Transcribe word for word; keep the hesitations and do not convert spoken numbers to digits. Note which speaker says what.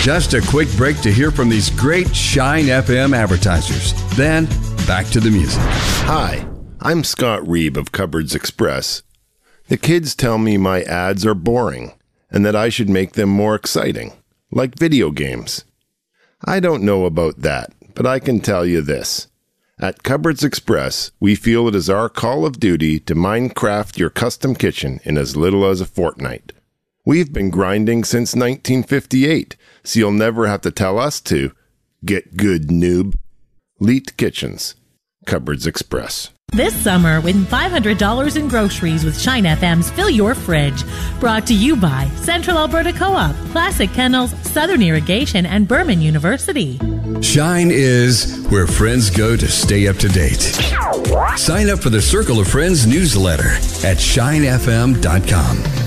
Speaker 1: Just a quick break to hear from these great Shine F M advertisers. Then, back to the music.
Speaker 2: Hi, I'm Scott Reeb of Cupboards Express. The kids tell me my ads are boring and that I should make them more exciting, like video games. I don't know about that, but I can tell you this. At Cupboards Express, we feel it is our call of duty to Minecraft your custom kitchen in as little as a fortnight. We've been grinding since nineteen fifty-eight, so you'll never have to tell us to. Get good, noob. Leet Kitchens. Cupboards Express.
Speaker 3: This summer, win five hundred dollars in groceries with Shine F M's Fill Your Fridge. Brought to you by Central Alberta Co-op, Classic Kennels, Southern Irrigation, and Berman University.
Speaker 1: Shine is where friends go to stay up to date. Sign up for the Circle of Friends newsletter at shine f m dot com.